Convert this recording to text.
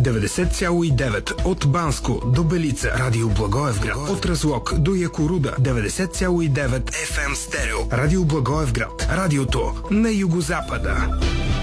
90,9 от Банско до Белица. Радио Благоевград. От Разлог до Якоруда. 90,9 FM стерео. Радио Благоевград. Радиото на югозапада.